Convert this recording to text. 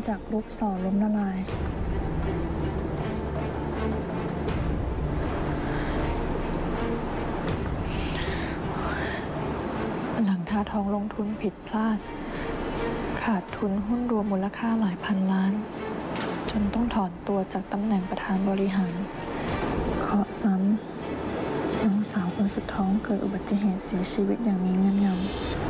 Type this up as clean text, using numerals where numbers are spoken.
จากกรุ๊ปสอล้มละลายหลังท่าทองลงทุนผิดพลาดขาดทุนหุ้นรวมมูลค่าหลายพันล้านจนต้องถอนตัวจากตำแหน่งประธานบริหารเคราะห์ซ้ำน้องสาวคนสุดท้องเกิดอุบัติเหตุเสียชีวิตอย่างมีเงื่อนงำ